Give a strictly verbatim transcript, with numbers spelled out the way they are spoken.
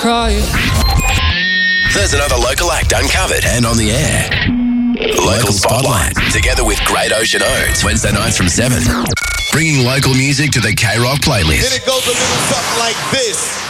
crying. There's another local act uncovered and on the air. Local Spotlight, together with Great Ocean Oats, Wednesday nights from seven. Bringing local music to the K-Rock playlist. Then it goes a little something like this.